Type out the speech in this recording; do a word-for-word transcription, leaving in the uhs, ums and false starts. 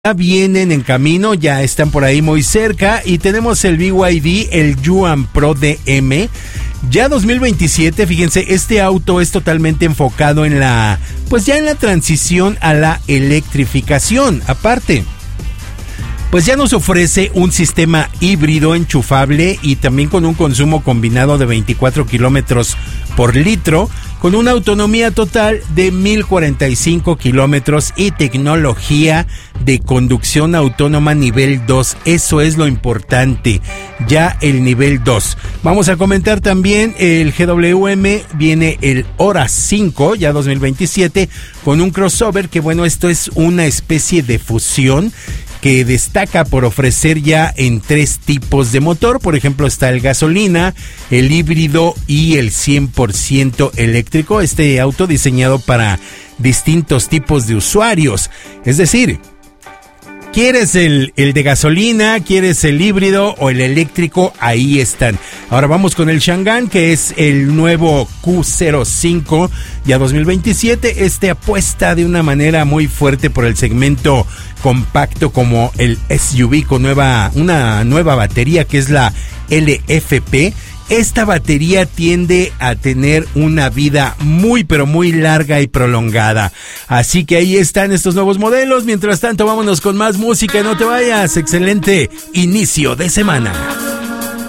Ya vienen en camino, ya están por ahí muy cerca y tenemos el B Y D, el Yuan Pro D M. Ya dos mil veintisiete, fíjense, este auto es totalmente enfocado en la, pues ya en la transición a la electrificación. Aparte, pues ya nos ofrece un sistema híbrido enchufable y también con un consumo combinado de veinticuatro kilómetros por litro, con una autonomía total de mil cuarenta y cinco kilómetros y tecnología de conducción autónoma nivel dos. Eso es lo importante, ya el nivel dos. Vamos a comentar también el G W M, viene el Hora cinco, ya dos mil veintisiete, con un crossover que bueno, esto es una especie de fusión que destaca por ofrecer ya en tres tipos de motor. Por ejemplo, está el gasolina, el híbrido y el cien por ciento eléctrico. Este auto diseñado para distintos tipos de usuarios. Es decir, ¿quieres el, el de gasolina? ¿Quieres el híbrido o el eléctrico? Ahí están. Ahora vamos con el Chang'an, que es el nuevo Q cero cinco, ya dos mil veintisiete. Este apuesta de una manera muy fuerte por el segmento compacto como el S U V, con nueva, una nueva batería que es la L F P. Esta batería tiende a tener una vida muy pero muy larga y prolongada. Así que ahí están estos nuevos modelos. Mientras tanto, vámonos con más música. No te vayas. Excelente inicio de semana.